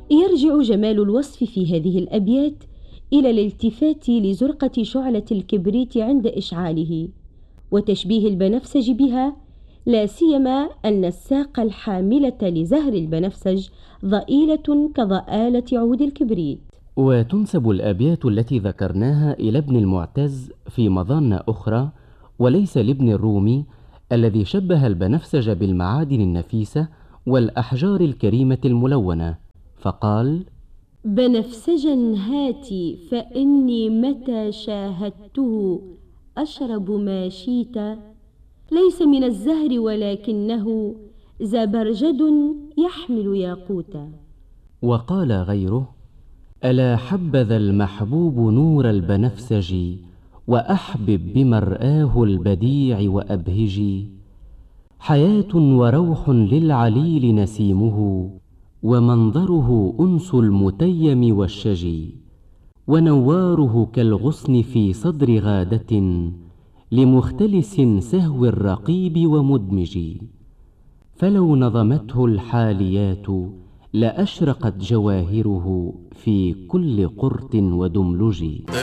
يرجع جمال الوصف في هذه الأبيات إلى الالتفات لزرقة شعلة الكبريت عند إشعاله، وتشبيه البنفسج بها، لا سيما أن الساق الحاملة لزهر البنفسج ضئيلة كضآلة عود الكبريت. وتنسب الأبيات التي ذكرناها إلى ابن المعتز في مظان أخرى، وليس لابن الرومي الذي شبه البنفسج بالمعادن النفيسة والأحجار الكريمة الملونة، فقال: بنفسجا هاتي فإني متى شاهدته أشرب ما شيت، ليس من الزهر ولكنه زبرجد يحمل ياقوتا. وقال غيره: ألا حبذا المحبوب نور البنفسج، وأحبب بمرآه البديع وأبهجي، حياة وروح للعليل نسيمه، ومنظره أنس المتيم والشجي، ونواره كالغصن في صدر غادة، لمختلس سهو الرقيب ومدمج، فلو نظمته الحاليات لأشرقت جواهره في كل قرط ودملج.